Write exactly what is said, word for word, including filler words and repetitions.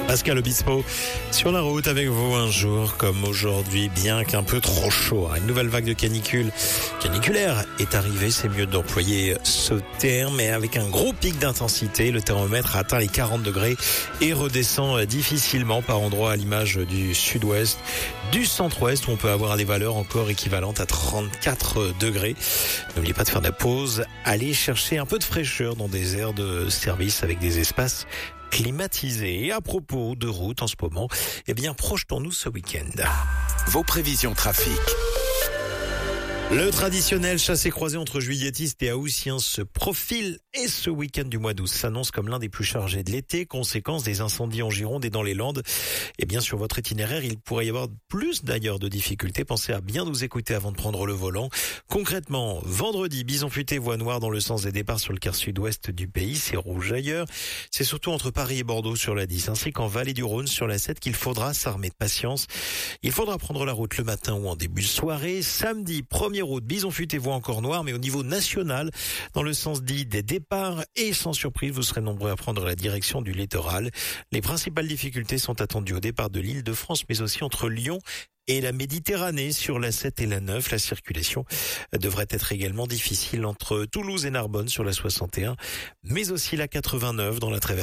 Pascal Obispo sur la route avec vous un jour comme aujourd'hui, bien qu'un peu trop chaud. Une nouvelle vague de canicule caniculaire est arrivée, c'est mieux d'employer ce terme, mais avec un gros pic d'intensité. Le thermomètre a atteint les quarante degrés et redescend difficilement par endroits à l'image du sud-ouest, du centre-ouest où on peut avoir des valeurs encore équivalentes à trente-quatre degrés. N'oubliez pas de faire de la pause, allez chercher un peu de fraîcheur dans des aires de service avec des espaces climatisé. Et à propos de route en ce moment, eh bien, projetons-nous ce week-end. Vos prévisions trafic. Le traditionnel chassé-croisé entre juilletistes et haussiens se profile et ce week-end du mois d'août s'annonce comme l'un des plus chargés de l'été, conséquence des incendies en Gironde et dans les Landes. Et bien sur votre itinéraire, il pourrait y avoir plus d'ailleurs de difficultés. Pensez à bien nous écouter avant de prendre le volant. Concrètement, vendredi, Bison Futé, voie noire dans le sens des départs sur le quart sud-ouest du pays, c'est rouge ailleurs. C'est surtout entre Paris et Bordeaux sur la dix, ainsi qu'en Vallée du Rhône sur la sept qu'il faudra s'armer de patience. Il faudra prendre la route le matin ou en début de soirée. Samedi, premier route, Bison Futé, voie encore noire, mais au niveau national, dans le sens dit des départs, et sans surprise, vous serez nombreux à prendre la direction du littoral. Les principales difficultés sont attendues au départ de l'Île-de-France, mais aussi entre Lyon et la Méditerranée sur la sept et la neuf. La circulation devrait être également difficile entre Toulouse et Narbonne sur la soixante et un, mais aussi la quatre-vingt-neuf dans la traversée